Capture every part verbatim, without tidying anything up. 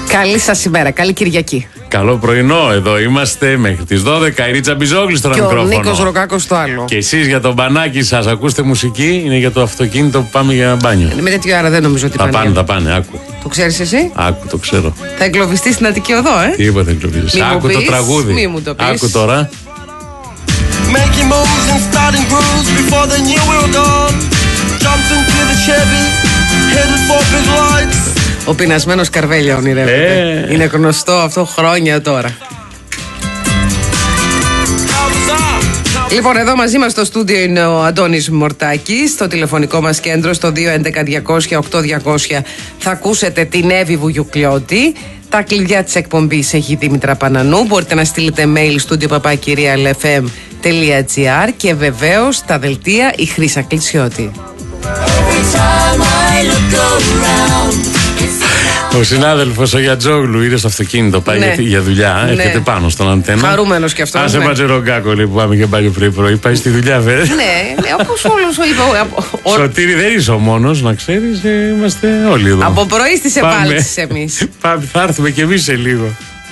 Καλή σας ημέρα, καλή Κυριακή. Καλό πρωινό, εδώ είμαστε μέχρι τις δώδεκα. Η Ρίτσα Μπιζόγλου στο μικρόφωνο. Και ο Νίκος Ροκάκος στο άλλο. Και εσείς για το μπανάκι σας, ακούστε μουσική, είναι για το αυτοκίνητο που πάμε για μπάνιο. Με τέτοια ώρα δεν νομίζω ότι θα πάνε. πάνε, θα πάνε, άκου. Το ξέρεις εσύ? Άκου, το ξέρω. Θα εγκλωβιστείς στην Αττική Οδό, ε? Τι είπα, θα εγκλωβιστείς. Άκου το τραγούδι. Μη μου το πεις. Άκου τώρα. Making moves and starting grooves before they knew we were gone. Jumped into the Chevy, headed for big lights. Ο πεινασμένος Καρβέλια ονειρεύεται. Ε. Είναι γνωστό αυτό χρόνια τώρα. Λοιπόν, εδώ μαζί μας στο στούντιο είναι ο Αντώνης Μορτάκης. Στο τηλεφωνικό μας κέντρο στο δύο έντεκα διακόσια οκτώ διακόσια θα ακούσετε την Εύη Βουγιουκλιώτη. Τα κλειδιά της εκπομπής έχει η Δήμητρα Πανανού. Μπορείτε να στείλετε mail στούντιο παπάκυρια ελ εφ εμ τελεία τζι άρ και βεβαίως τα δελτία η Χρύσα Κλητσιώτη. Ο συνάδελφος ο Γιατζόγλου είναι στο αυτοκίνητο, πάει Ναι. για, για δουλειά, Ναι. έρχεται πάνω στον αντένα. Χαρούμενος κι αυτός. Άσε ναι. Ματζερογκάκο λέει που πάμε και πάλι πρωί-πρωί, πάει στη δουλειά βέβαια. Ναι, ναι, όπως όλος ο είπε. ο- ο- Σωτήρη, δεν είσαι ο μόνος, να ξέρεις, ε, είμαστε όλοι εδώ. Από πρωί στις Πάμε. επάλξεις εμείς. Πάμε, θα έρθουμε κι εμείς σε λίγο.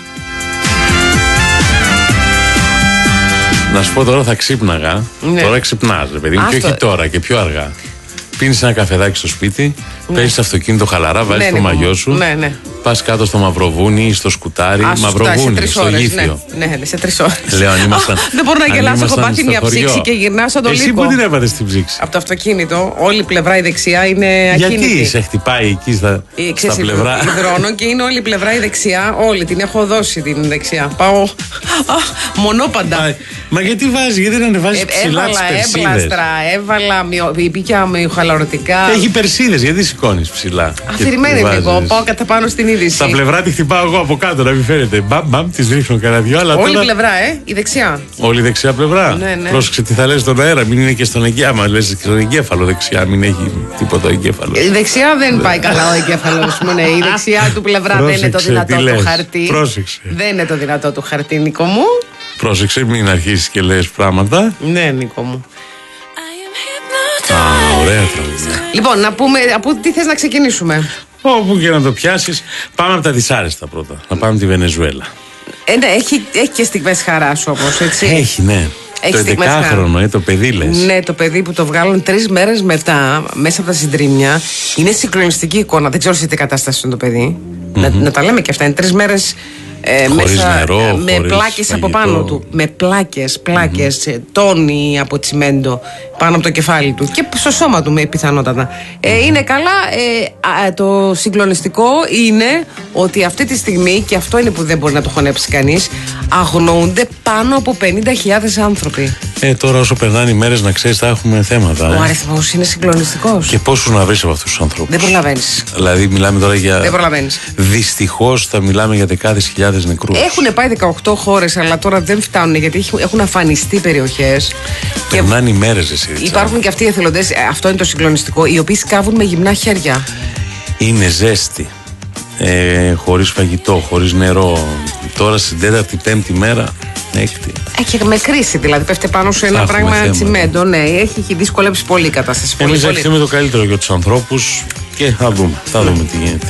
Να σου πω τώρα θα ξύπναγα. Ναι. Τώρα ξυπνάς, ρε παιδί μου, και Άστο. όχι τώρα και πιο αργά. Πίνεις ένα καφεδάκι στο σπίτι, Ναι. παίζεις αυτοκίνητο χαλαρά, βάζεις Ναι, το ναι, μαγιό σου. ναι, ναι. Πας κάτω στο Μαυροβούνι ή στο σκουτάρι. Α, σου φτάσει σε Μαυροβούνι, τρεις στο ώρες, Γήθιο. Ναι, ναι, ναι, σε τρεις ώρες. Λέω, αν ήμασταν- Α, δεν μπορώ να αν γελάσω. Έχω ήμασταν πάθει στο μια χωριό. ψήξη και γυρνάω σαν το Εσύ λύκο. πού την έβαλες την ψήξη? Από το αυτοκίνητο, όλη η πλευρά η δεξιά είναι ακίνητη. Γιατί σε χτυπάει εκεί στα, Ε, στα ξέρεις, πλευρά. υδρώνω και είναι όλη η πλευρά η δεξιά. Όλη την έχω δώσει την δεξιά. Πάω. Α, μονόπαντα. Α, Μα γιατί βάζει, γιατί δεν ανεβάζει Ε, ψηλά τις έβαλα περσίδες? έμπλαστρα, έβαλα μυο- πήκια μυοχαλαρωτικά. Έχει περσίδες, γιατί σηκώνεις ψηλά? και Αφηρημένη τη λίγο. βάζεις? Πάω κατά πάνω στην είδηση. Στα πλευρά τη χτυπάω εγώ από κάτω, να μην φαίνεται. Μπαμ, μπαμ, τις ρίχνω κανένα δυο, αλλά Όλη η τώρα... πλευρά, ε, η δεξιά. Όλη η δεξιά πλευρά. Ναι, ναι. Πρόσεξε τι θα λες στον αέρα, μην είναι και στον εγκέφαλο. Άμα λες και στον εγκέφαλο δεξιά, μην έχει τίποτα ο εγκέφαλο. Η δεξιά δεν πάει καλά ο εγκέφαλος μου. Ναι. Η δεξιά του πλευρά δεν είναι το Πρόσεξε, δυνατό τι του λες. χαρτί. Πρόσεξε. Δεν είναι το δυνατό του χαρτί, Νίκο μου. Πρόσεξε, μην αρχίσεις και λες πράγματα. Ναι, Νίκο μου. Α, ωραία τραγούδια. Λοιπόν, να πούμε, από τι θες να ξεκινήσουμε. Όπου και να το πιάσεις, πάμε από τα δυσάρεστα πρώτα. Να πάμε τη Βενεζουέλα. Ε, ναι, έχει, έχει και στιγμές χαράς όμως, έτσι. Έχει, ναι. Έχει Το στιγμές έντεκάχρονο, ε, το παιδί λες. Ναι, το παιδί που το βγάλουν τρεις μέρες μετά, μέσα από τα συντρίμμια. Είναι συγκλονιστική εικόνα. Δεν ξέρω σε τι κατάσταση είναι το παιδί. Να, να τα λέμε και αυτά. Είναι τρεις μέρες. Ε, Χωρίς μέσα, νερό, ε, με χωρίς πλάκες από φαγητό. πάνω του. Με πλάκες, πλάκες, mm-hmm. τόνοι από τσιμέντο πάνω από το κεφάλι του και στο σώμα του με πιθανότατα. Ε, είναι καλά. Ε, α, το συγκλονιστικό είναι ότι αυτή τη στιγμή, και αυτό είναι που δεν μπορεί να το χωνέψει κανείς, αγνοούνται πάνω από πενήντα χιλιάδες άνθρωποι. Ε, τώρα όσο περνάνε οι μέρες, να ξέρεις, θα έχουμε θέματα. Ο Ε. αριθμός είναι συγκλονιστικός. Και πόσους να βρεις από αυτούς τους ανθρώπους? Δεν προλαβαίνεις. Δηλαδή, μιλάμε τώρα για. Δεν προλαβαίνεις. Δυστυχώς θα μιλάμε για δεκάδες χιλιάδες νεκρούς. Έχουν πάει δεκαοκτώ χώρες, αλλά τώρα δεν φτάνουν γιατί έχουν- έχουν αφανιστεί περιοχές. Και Περνάνε οι μέρες, εσύ. Ριτσά. υπάρχουν και αυτοί οι εθελοντές, ε, αυτό είναι το συγκλονιστικό, οι οποίοι σκάβουν με γυμνά χέρια. Είναι ζέστη. Ε, χωρίς φαγητό, χωρίς νερό. Τώρα στην τέταρτη, πέμπτη μέρα. Έκτη. Έχει με κρίση δηλαδή, πέφτει πάνω σε ένα Θα έχουμε πράγμα θέμα. τσιμέντο. Ναι, έχει, έχει δυσκολέψει πολύ η κατάσταση. Πολύ, Εμείς πολύ. ευχηθούμε το καλύτερο για τους ανθρώπους και θα δούμε. Θα δούμε τι γίνεται.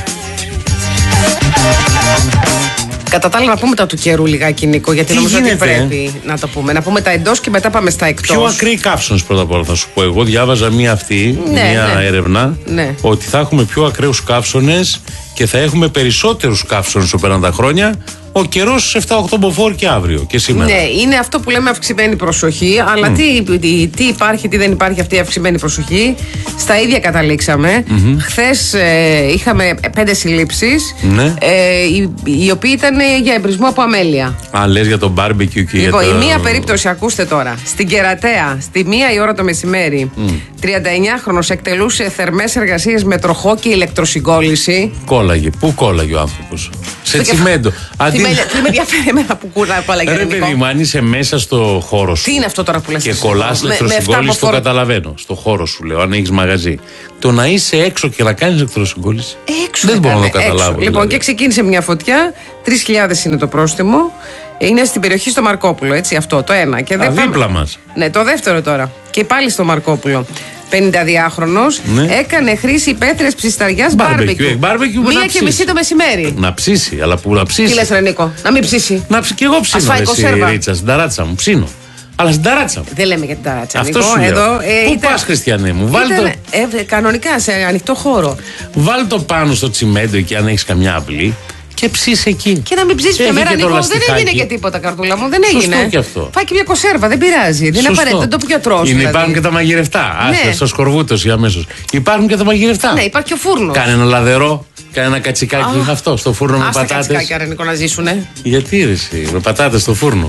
Κατά τα άλλα, να πούμε τα του καιρού λιγάκι, Νίκο, γιατί Τι νομίζω ότι γίνεται, ε? πρέπει να το πούμε. Να πούμε τα εντός και μετά πάμε στα εκτός. Πιο ακραίοι καύσονες πρώτα απ' όλα θα σου πω. Εγώ διάβαζα μία αυτή, Ναι, μία ναι. έρευνα, Ναι. ότι θα έχουμε πιο ακραίους καύσονες και θα έχουμε περισσότερους καύσονες όσο περνάνε τα χρόνια. Ο καιρός επτά οκτώ μποφόρ και αύριο και σήμερα. Ναι, είναι αυτό που λέμε αυξημένη προσοχή. Αλλά τι, τι, τι υπάρχει, τι δεν υπάρχει αυτή η αυξημένη προσοχή. Στα ίδια καταλήξαμε. Mm-hmm. Χθες ε, είχαμε πέντε συλλήψεις, Ναι. ε, οι, οι οποίοι ήταν για εμπρισμό από αμέλεια. Α, λες για το μπάρμπεκιου και Λοιπόν, για το... η μία περίπτωση, ακούστε τώρα. Στην Κερατέα, στη μία η ώρα το μεσημέρι, mm. τριανταεννιάχρονος εκτελούσε θερμές εργασίες με τροχό και ηλεκτροσυγκόλληση. Κόλλαγε. Πού κόλλαγε ο άνθρωπος? Σε Στο κεφ- τσιμέντο. Αντί... Τι με, τι με ενδιαφέρει εμένα που κούρα κόλλαγε. Ρε παιδί μου, αν είσαι μέσα στο χώρο σου Τι είναι αυτό τώρα που λες και εσύ? κολλάς Με- με εφτά ηλεκτροσυγκόλληση, το μποφόρ. καταλαβαίνω. Στο χώρο σου λέω, αν έχεις μαγαζί. Το να είσαι έξω και να κάνεις ηλεκτροσυγκόλληση. Έξω δεν μπορώ να το ήταν, καταλάβω. έξω. Λοιπόν, δηλαδή. και ξεκίνησε μια φωτιά. τρεις χιλιάδες είναι το πρόστιμο. Είναι στην περιοχή στο Μαρκόπουλο, έτσι, αυτό το ένα. Και Α, δεν πάμε- δίπλα μας. Ναι, το δεύτερο τώρα. Και πάλι στο Μαρκόπουλο. πενηνταδυάχρονος, Ναι. έκανε χρήση υπαίθριας ψισταριάς μπάρμπεκιου. Μία και μισή το μεσημέρι. Να ψήσει, αλλά που να ψήσει. Τι λες, ρε Νίκο, να μην ψήσει. Να ψήσει. Και εγώ ψήνω. Ας φάει κονσέρβα. Ρίτσα, στην ταράτσα μου ψήνω. Αλλά στην ταράτσα μου. Δεν λέμε για την ταράτσα. Αυτό Νίκο. σου λέω. Εδώ, ε, Πού ήταν- πας, Χριστιανέ μου, βάλ ήταν, το, ε, κανονικά σε ανοιχτό χώρο. βάλ το πάνω στο τσιμέντο εκεί αν έχεις καμιά αυλή και ψήσε εκεί. Και να μην ψήσει μια Έχει μέρα, και το Νίκο, δεν λαστιχάκι. έγινε και τίποτα, καρδούλα μου. Δεν Σωστό έγινε. και αυτό. Φάει και μια κονσέρβα, δεν πειράζει. Δεν είναι Σωστό. απαραίτητο, δεν το πιατρό. Είναι, υπάρχουν και τα μαγειρευτά. Ναι. Άσε στο σκορβούτος ή αμέσως. Υπάρχουν και τα μαγειρευτά. Ναι, υπάρχει και ο φούρνο. Κάνε ένα λαδερό, κάνε ένα κατσικάκι Α. αυτό στο φούρνο με Άστα πατάτες. κατσικάκια, ρε Νίκο, να ζήσουνε. Γιατί ρε εσύ, με πατάτες στο φούρνο.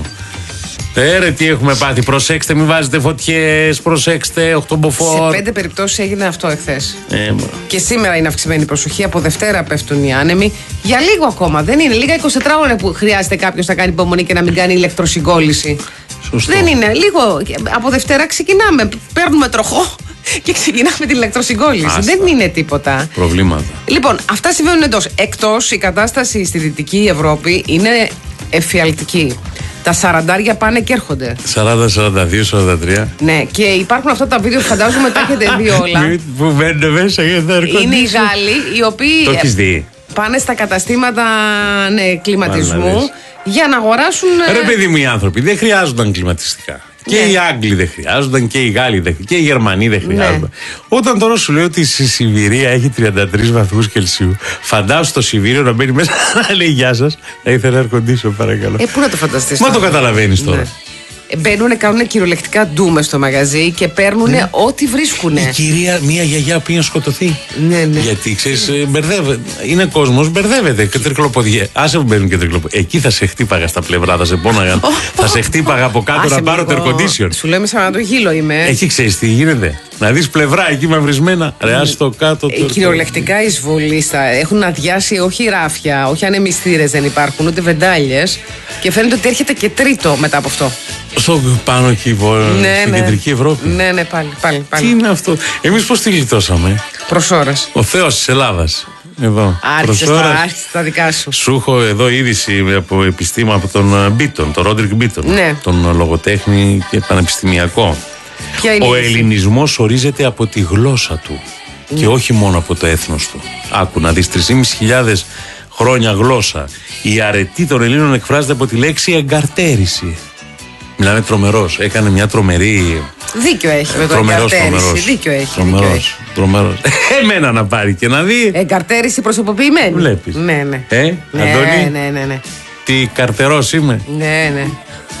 Ε, ρε, τι έχουμε πάθει. Προσέξτε, μην βάζετε φωτιές. Προσέξτε, οκτωμποφόρ. Σε πέντε περιπτώσεις έγινε αυτό εχθές. Ε, μωρό. Και σήμερα είναι αυξημένη η προσοχή. Από Δευτέρα πέφτουν οι άνεμοι. Για λίγο ακόμα. Δεν είναι. Λίγα είκοσι τέσσερα ώρα που χρειάζεται κάποιο να κάνει υπομονή και να μην κάνει ηλεκτροσυγκόλληση. Σωστό. Δεν είναι. Λίγο. Από Δευτέρα ξεκινάμε. Παίρνουμε τροχό και ξεκινάμε την ηλεκτροσυγκόλληση. Άστα. Δεν είναι τίποτα. Προβλήματα. Λοιπόν, αυτά συμβαίνουν εντός. Εκτός, η κατάσταση στη Δυτική Ευρώπη είναι εφιαλτική. Τα σαραντάρια πάνε και έρχονται. σαράντα, σαράντα δύο, σαράντα τρία. Ναι, και υπάρχουν αυτά τα βίντεο που φαντάζομαι τα έχετε δει όλα. Που μπαίνουν μέσα για τα Είναι οι Γάλλοι οι οποίοι Το έχεις δει. πάνε στα καταστήματα ναι, Πάνε να κλιματισμού δεις. για να αγοράσουν. ε, Ρε παιδί μου, οι άνθρωποι δεν χρειάζονταν κλιματιστικά. Και Ναι. οι Άγγλοι δεν χρειάζονταν και οι Γάλλοι δεν, και οι Γερμανοί δεν χρειάζονταν. Ναι. Όταν τώρα σου λέω ότι στη Σιβηρία έχει τριάντα τρεις βαθμούς Κελσίου, φαντάσου το Σιβήριο να μπαίνει μέσα να λέει γεια σας. Θα ήθελα air condition, παρακαλώ. Ε, πού να το φανταστείς. Μα τώρα. το καταλαβαίνεις τώρα. Ναι. Ε, Μπαίνουν, κάνουν κυριολεκτικά ντούμε στο μαγαζί και παίρνουν ό,τι βρίσκουν. Η κυρία, μια γιαγιά πήγε να σκοτωθεί. Ναι, ναι. Γιατί ξέρει, μπερδεύεται. Είναι κόσμο, μπερδεύεται. Και τρικλοποδιέ. Άσε που μπαίνουν και τρικλοποδιέ. Εκεί θα σε χτύπαγα στα πλευρά, θα σε πόναγαν. θα σε χτύπαγα από κάτω Άσε να με πάρω το λίγο. air condition. Σου λέμε σαν να το γύλο είμαι. Εκεί ξέρει τι γίνεται. Να δει πλευρά εκεί μαυρισμένα. Ρε, άσε το κάτω. Ε, το- κυριολεκτικά εισβολή στα. Έχουν αδειάσει όχι ράφια, όχι ανεμιστήρες δεν υπάρχουν, ούτε βεντάλιες. Και φαίνεται ότι έρχεται και τρίτο μετά από αυτό. Στο πάνω εκεί, βο- στην κεντρική Ευρώπη. Ναι, ναι, πάλι. πάλι, Τι πάλι. είναι αυτό. Εμεί πώ τη γλιτώσαμε. Προς ώρας. Ο Θεό τη Ελλάδα. Εδώ. Άρχισε Προς τα, ώρας. άρχισες τα δικά σου. Σου έχω εδώ είδηση από επιστήμα από τον Μπίτον, τον Ρόντρικ Μπίτον. Ναι. Τον λογοτέχνη και πανεπιστημιακό. Ποια είναι Ο η είδηση? ελληνισμός ορίζεται από τη γλώσσα του και όχι μόνο από το έθνος του. Άκου να δεις, τρεις χιλιάδες πεντακόσιες χρόνια γλώσσα. Η αρετή των Ελλήνων εκφράζεται από τη λέξη εγκαρτέρηση. Μιλάμε τρομερός. Έκανε μια τρομερή. Δίκιο έχει με το Τρομερός, εγκαρτέρηση. τρομερός. Δίκιο έχει. Δίκιο Τρομερός, έχει. τρομερός. Εμένα να πάρει και να δει. Εγκαρτέρηση προσωποποιημένη. Βλέπεις. Ναι, ναι. Ε, ναι, Αντώνη. ναι, ναι, ναι. Τι καρτερός είμαι. Ναι, ναι.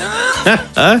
Α?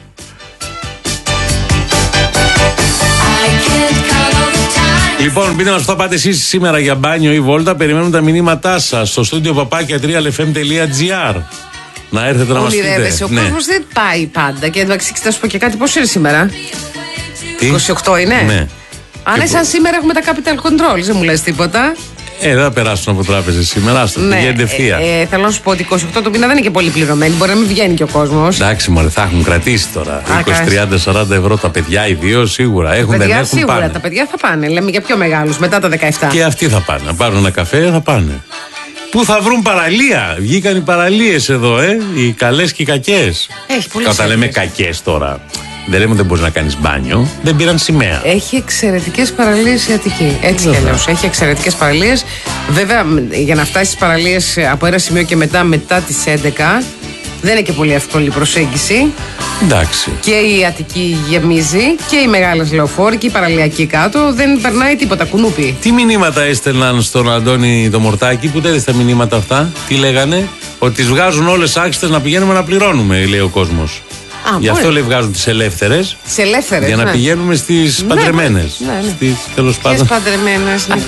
Λοιπόν, πείτε μας που θα πάτε εσείς σήμερα για μπάνιο ή βόλτα. Περιμένουμε τα μηνύματά σας στο στούντιο παπάκια τρία ελ εφ εμ τελεία τζι άρ. Να έρθετε να μας Ονειρεύεσαι. πείτε. Ο κόσμος δεν πάει πάντα. Και εντάξει, θα σου πω και κάτι. Πόσο είναι σήμερα? Τι? είκοσι οκτώ είναι. Ναι. Αν Και είναι σαν σήμερα έχουμε τα capital controls, δεν μου λες τίποτα. Ε, δεν θα περάσουν από τράπεζες σήμερα. Άστο, πηγαίνετε ευθεία. Ε, ε, θέλω να σου πω ότι είκοσι οκτώ το μήνα δεν είναι και πολύ πληρωμένοι. Μπορεί να μην βγαίνει και ο κόσμος. Εντάξει, μωρέ, θα έχουν κρατήσει τώρα. είκοσι, τριάντα, σαράντα ευρώ τα παιδιά, οι δύο σίγουρα. Έχουν, δεν Παιδιά, έχουν, σίγουρα πάνε. τα παιδιά θα πάνε. Λέμε για πιο μεγάλους, μετά τα δεκαεπτά. Και αυτοί θα πάνε. Να πάρουν ένα καφέ, θα πάνε. Πού θα βρουν παραλία. Βγήκαν οι παραλίες εδώ, ε. Οι καλές και οι κακές. Έχει πολλές Όταν λέμε έντονες. κακές τώρα, δεν λέμε ότι δεν μπορεί να κάνεις μπάνιο. Δεν πήραν σημαία. Έχει εξαιρετικές παραλίες η Αττική. Έτσι κι αλλιώς. Έχει εξαιρετικές παραλίες. Βέβαια, μ, για να φτάσει στις παραλίες από ένα σημείο και μετά, μετά τις έντεκα, δεν είναι και πολύ εύκολη η προσέγγιση. Εντάξει. Και η Αττική γεμίζει και οι μεγάλες λεωφόροι και η παραλιακή κάτω. Δεν περνάει τίποτα. Κουνούπι. Τι μηνύματα έστελναν στον Αντώνη το Μορτάκη, που δεν τα μηνύματα αυτά. Τι λέγανε, ότι τις βγάζουν όλες άξιτες να πηγαίνουμε να πληρώνουμε, λέει ο κόσμος. Α, Γι' αυτό μπορεί. λέει βγάζουν τις ελεύθερες. Τις ελεύθερες. Για να ναι. πηγαίνουμε στις Ναι, παντρεμένες. ναι, ναι. Στις, τέλος Ποιες πάντων. παντρεμένες. ναι.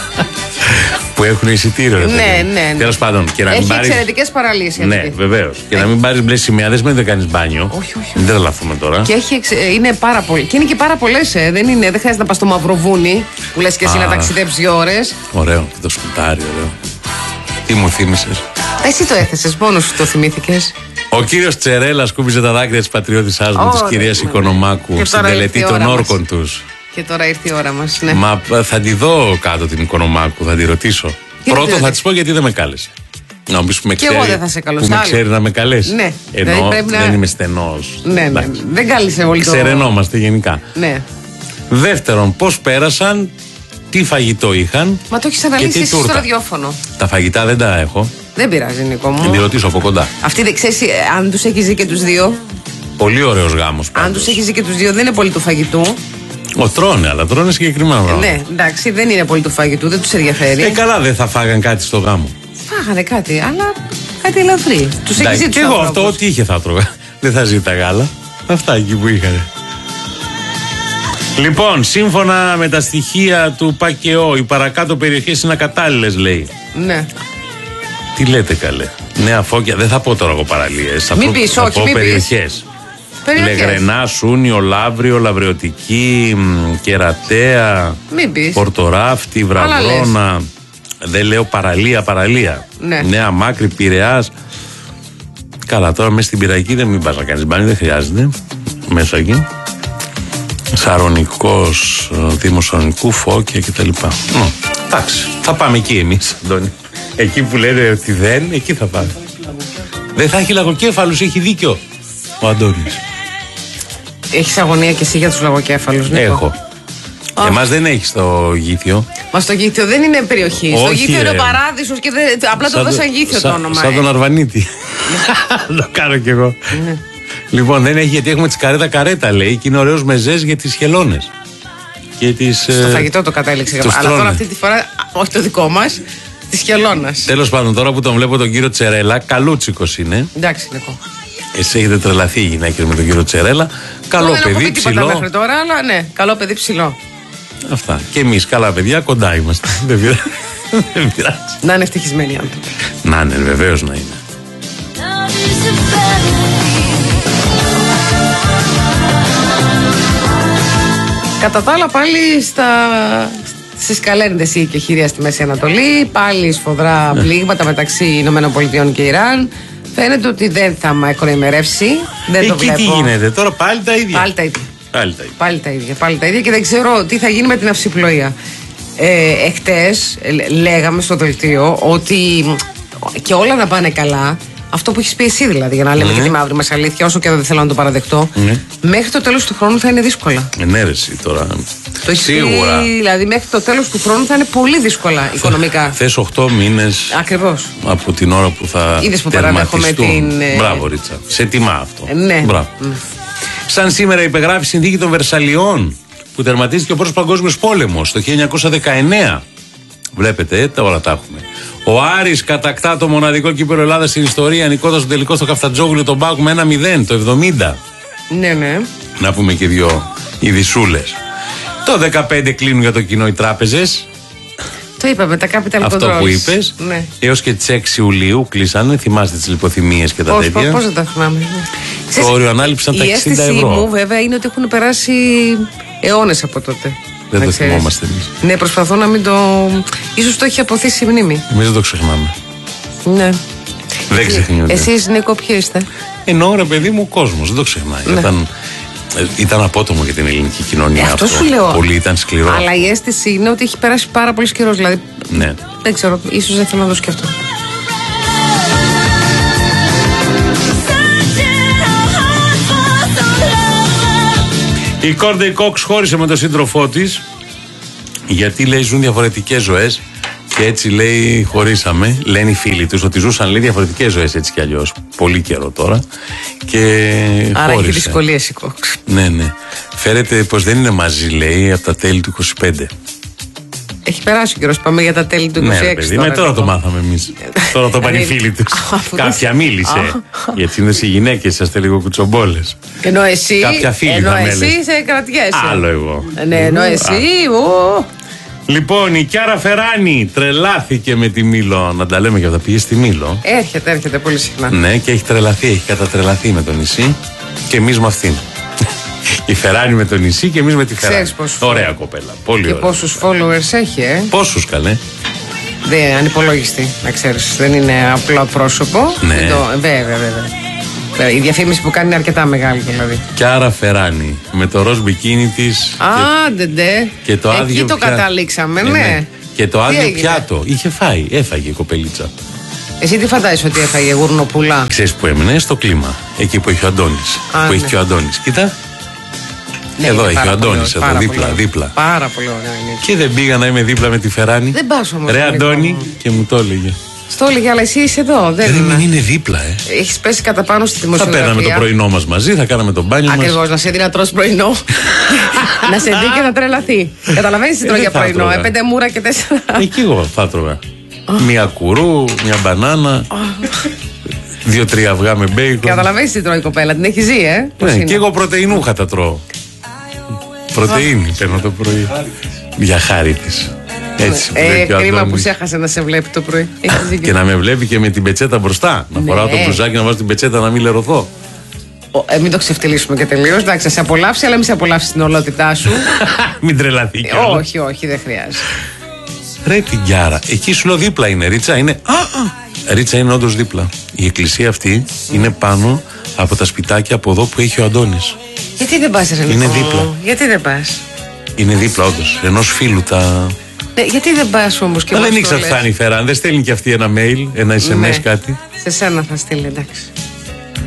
Που έχουν εισιτήριο, ρε Ναι, παιδί μου. ναι, ναι. Τέλος πάντων. Και να μην Έχει πάρεις- εξαιρετικές παραλίες η Ναι, Αττική. βεβαίω. Και να μην πάρει μπλε σημαία, δεν σημαίνει ότι δεν κάνει μπάνιο. Όχι, όχι, όχι. Δεν θα λαθούμε τώρα. Και έχει, εξ- ε, είναι πάρα πολύ. Και είναι και πάρα πολλέ. Ε. Δεν, είναι, δεν χρειάζεται να πα στο Μαυροβούνι που λε και εσύ Α. να ταξιδέψει δύο ώρε. Ωραίο. Και το σκουτάρι, ωραίο. Τι μου θύμισε. Εσύ το έθεσε, μόνο σου το θυμήθηκε. Ο κύριο Τσερέλα σκούπιζε τα δάκρυα τη πατριώτησά μου, τη Ωραία, κυρία ναι. Οικονομάκου, Και στην τώρα τελετή ήρθε η των ώρα μας. όρκων του. Και τώρα ήρθε η ώρα μα. Ναι. Μα θα τη δω κάτω την Οικονομάκου, θα τη ρωτήσω. Πρώτο δεν θα τη τη πω γιατί δεν με κάλεσε. Να μου πεις που με Και ξέρει, εγώ δεν θα σε που με καλωσάλω. ξέρει να με καλέσει. Ναι. Ενώ Δηλαδή πρέπει να- δεν είμαι στενό. Ναι, ναι. Δεν κάλυσε όλοι το. Ξερενόμαστε γενικά. Ναι. Δεύτερον, πώς πέρασαν, τι φαγητό είχαν. Μα το έχεις αναλύσει εσύ στο ραδιόφωνο. Τα φαγητά δεν τα έχω. Δεν πειράζει, Νίκο μου. Να τη ρωτήσω από κοντά. Αυτή δεν ξέρεις αν τους έχεις δει και τους δύο. Πολύ ωραίος γάμος πάντως. Αν τους έχεις δει και τους δύο, δεν είναι πολύ του φαγητού. Ο τρώνε, αλλά τρώνε συγκεκριμένα πράγματα. Ναι, εντάξει, δεν είναι πολύ του φαγητού, δεν τους ενδιαφέρει. Ε, καλά, δεν θα φάγαν κάτι στο γάμο. Φάγανε κάτι, αλλά κάτι ελαφρύ. Τους έχεις δει τους και εγώ ανθρώπους. αυτό, ό,τι είχε θα τρώγα. Δεν θα ζήταγα άλλα. Αυτά εκεί που είχαν. Λοιπόν, σύμφωνα με τα στοιχεία του ΠΑΚΕΟ, οι παρακάτω περιοχές είναι ακατάλληλες, λέει. Ναι. Τι λέτε καλέ. Νέα Φώκια, δεν θα πω τώρα εγώ παραλίες. Θα Μην πω, πεις, θα όχι, πω μην περιοχές. Περιοχές. Λεγρενά, Σούνιο, Λαύριο, Λαβριωτική, μ, Κερατέα, Μην πεις. Πορτοράφτη, Βραδόνα. Δεν λέω παραλία, παραλία. Ναι. Νέα Μάκρη, Πειραιάς. Καλά, τώρα μέσα στην Πειραϊκή δεν μην πας να κάνεις μπάνι, δεν χρειάζεται. Μέσα εκεί. Σαρονικός, Δήμος Σαρονικού, Φώκια κτλ. Εντάξει, θα πάμε εκεί εμείς, Αντώνη. Εκεί που λένε ότι δεν, εκεί θα πάμε. Δεν θα έχει λαγοκέφαλους, έχει δίκιο ο Αντώνης. Έχεις αγωνία και εσύ για τους λαγοκέφαλους, Νίκο? Έχω. Oh. Εμάς δεν έχει στο Γήθιο. Μα στο Γήθιο δεν είναι περιοχή. Όχι, στο Γήθιο είναι ρε. ο παράδεισος και δεν, απλά το δώσαν Γήθιο το όνομα. Σαν ε. τον Αρβανίτη. Το κάνω κι εγώ. Ναι. Λοιπόν, δεν έχει, γιατί έχουμε τις καρέτα καρέτα, λέει, και είναι ωραίος μεζές για τις χελώνες. Και τις, Στο ε, φαγητό το κατέληξε. τους Αλλά τρώνε. τώρα αυτή τη φορά, όχι το δικό μας, της χελώνας. Τέλος πάντων, τώρα που τον βλέπω τον κύριο Τσερέλα, καλούτσικος είναι. Εντάξει, Νίκο. Εσύ έχετε τρελαθεί οι γυναίκες με τον κύριο Τσερέλα. Καλό Δεν έχω παιδί, πει τίποτα ψηλό. μέχρι τώρα, αλλά ναι, καλό παιδί ψηλό. Αυτά. Και εμείς καλά παιδιά, κοντά είμαστε. Δεν πειράζει. Δεν πειράζει. Να είναι ευτυχισμένοι οι άνθρωποι. Να είναι, βεβαίως να είναι. Κατά τα άλλα, πάλι στα... στις καλένδες ή και χειρία στη Μέση Ανατολή, πάλι σφοδρά πλήγματα μεταξύ Ηνωμένων Πολιτειών και Ιράν. Φαίνεται ότι δεν θα μακροημερεύσει. Δεν το Εκεί βλέπω. τι γίνεται, τώρα πάλι τα ίδια. Πάλι τα ίδια. Πάλι τα ίδια. Πάλι τα ίδια, πάλι τα ίδια και δεν ξέρω τι θα γίνει με την αυσιπλοεία. Ε, εχτες ε, λέγαμε στο δελτίο ότι και όλα να πάνε καλά, αυτό που έχεις πει εσύ δηλαδή, για να λέμε Ναι. και τη μαύρη μας αλήθεια, όσο και δεν θέλω να το παραδεχτώ, Ναι. μέχρι το τέλος του χρόνου θα είναι δύσκολα. Ενέρεση τώρα. Το έχεις Σίγουρα. πει, δηλαδή μέχρι το τέλος του χρόνου θα είναι πολύ δύσκολα οικονομικά. Θες οκτώ μήνες Ακριβώς. από την ώρα που θα Είδες που παραδέχομαι τερματιστούν. την, ε, Μπράβο Ρίτσα. Σε τιμά αυτό. Ε, ναι. Μπράβο. Σαν σήμερα υπεγράφει η συνθήκη των Βερσαλιών που τερματίστηκε ο πρώτος παγκόσμιος πόλεμος το χίλια εννιακόσια δεκαεννέα. Βλέπετε, ε, τα όλα τα έχουμε. Ο Άρης κατακτά το μοναδικό κύπελλο Ελλάδας στην ιστορία, νικώντας το τελικό στο Καφτατζόγλιο τον Πάοκ με ένα μηδέν το εβδομήντα. Ναι, ναι. Να πούμε και δύο ειδισούλες. Το δεκαπέντε κλείνουν για το κοινό οι τράπεζες. Το είπαμε, τα capital controls. Αυτό που είπες. Ναι. Έως και τις έξι Ιουλίου κλείσανε. Θυμάστε τις λιποθυμίες και τα Πώς, τέτοια. πώς, πώς δεν τα θυμάμαι. Το όριο ανάληψαν τα Η εξήντα αίσθηση ευρώ. μου βέβαια είναι ότι έχουν περάσει αιώνες από τότε. Δεν να το ξέρεις. θυμόμαστε εμείς. Ναι, προσπαθώ να μην το... Ίσως το έχει αποθήσει η μνήμη. Εμείς δεν το ξεχνάμε. Ναι. Δεν ξεχνιούνται. Εσείς, Νίκο, ποιοι είστε? Ενώ ρε παιδί μου ο κόσμος δεν το ξεχνάει. Ναι. Ήταν, ε, ήταν απότομο για την ελληνική κοινωνία Ε, αυτό αυτό. σου λέω. Πολύ ήταν σκληρό. Αλλά η αίσθηση είναι ότι έχει περάσει πάρα πολύ καιρός. Δηλαδή, Ναι. δεν ξέρω, ίσως δεν θέλω να το σκεφτώ. Η Courtney Cox χώρισε με τον σύντροφό της γιατί λέει ζουν διαφορετικές ζωές και έτσι λέει χωρίσαμε. Λένε οι φίλοι τους ότι ζούσαν λέει διαφορετικές ζωές έτσι κι αλλιώς. Πολύ καιρό τώρα. Και Άρα χώρισε. έχει δυσκολίες η Κόξ. Ναι, ναι. Φέρεται πως δεν είναι μαζί λέει από τα τέλη του είκοσι πέντε. Έχει περάσει ο καιρός, πάμε για τα τέλη του είκοσι έξι. Ναι, ρε παιδί, με τώρα Νίκο. το μάθαμε εμείς. Τώρα το πάνε οι φίλοι τους. Αφού Κάποια δεν- μίλησε. Γιατί είναι οι γυναίκες, είσαστε λίγο κουτσομπόλες. Ενώ εσύ, Κάποια φίλη ενώ θα με εσύ έλεγε. σε κρατιέσαι. Άλλο εγώ. Ναι, ενώ εσύ, ου, Λοιπόν, η Κιάρα Φεράνη τρελάθηκε με τη Μήλο. Να τα λέμε και αυτά. Πήγε στη Μήλο. έρχεται, έρχεται πολύ συχνά. Ναι, και έχει τρελαθεί, έχει κατατρελαθεί με το νησί. Και εμείς με αυτήν. Η Φεράνη με το νησί και εμείς με τη Φεράνη. Ξέρεις πόσους Ωραία κοπέλα. Πολύ Και ωραία. πόσους followers έχει, ε. Πόσους καλέ. Δεν ανυπολόγιστη, να ξέρεις. Δεν είναι απλό πρόσωπο. Ναι. Δεν το- Βέβαια, βέβαια. Βέβαια, η διαφήμιση που κάνει είναι αρκετά μεγάλη δηλαδή. Κιάρα Φεράνη με το ροζ μπικίνι της. Άντε ντε. Και το Εκεί άδειο το πια- καταλήξαμε, Ε, ναι. Και το Τι άδειο έγινε? πιάτο. Είχε φάει, έφαγε η κοπελίτσα. Εσύ τι φαντάζεσαι ότι έφαγε γουρνοπούλα? Ξέρεις που έμεινε, στο κλίμα. Εκεί που έχει ο Αντώνης. Α, που έχει ναι. και ο Αντώνης. Κοίτα. Ναι, εδώ έχει ο πάρα πολύ Αντώνης, ωραίο, εδώ πάρα δίπλα, πολύ ωραίο. δίπλα. Πάρα πολύ ωραία είναι. Και δεν πήγα να είμαι δίπλα με τη Φεράνη. Δεν πας όμως. Ρε Νίκο. Αντώνη, και μου το έλεγε. Στο έλεγε, αλλά εσύ είσαι εδώ. Δεν Ρε, είναι. μην είναι δίπλα, ε. Έχεις πέσει κατά πάνω στη Θα δημοσιογραφία. παίρναμε το πρωινό μας μαζί, θα κάναμε τον μπάνιο μας. Ακριβώς, να σε δει να τρως πρωινό. Να σε δει και να τρελαθεί. Καταλαβαίνεις τι Ε, τρώει δεν για θα πρωινό. τρώγα. Ε, πέντε μούρα και τέσσερα. Εκεί εγώ θα τρώγα. Μια κουρού, μια μπανάνα. Δύο-τρία αυγά με μπέικον. Καταλαβαίνεις τι τρώει η κοπέλα. Την έχει ζει, ε. Πώς Ναι, είναι. και εγώ πρωτεϊνούχα τα τρώω. Πρωτεΐνη παίρνω το πρωί. Για χάρη της. Έτσι που Ε, λέει και ο κρίμα που Αντώνης. σε έχασε να σε βλέπει το πρωί. Έχεις Και δίκιο. να με βλέπει και με την πετσέτα μπροστά. Να Ναι. φοράω το μπλουζάκι, να βάζω την πετσέτα να μην λερωθώ. Ο, ε, μην το ξεφτυλίσουμε και τελείως. Εντάξει, θα σε απολαύσει, αλλά μην σε απολαύσει την ολότητά σου. Μην τρελαθεί Ε, κιόλας. όχι, όχι, δεν χρειάζεται. Ρε την Κιάρα, εκεί σου λέω δίπλα είναι. Ρίτσα είναι. Α, α. Ρίτσα είναι όντως δίπλα. Η εκκλησία αυτή είναι πάνω από τα σπιτάκια από εδώ που έχει ο Αντώνης. Γιατί δεν πας, ρε Είναι Νικό? δίπλα. Γιατί δεν πας? Είναι δίπλα όντως. Ενός φίλου τα. Ναι, γιατί δεν πας όμως και Μα μας δεν το ήξερα τι λες? θα είναι η Φεράν. Δεν στέλνει και αυτή ένα mail, ένα ες εμ ες Ναι. κάτι. Σε σένα θα στείλει, εντάξει.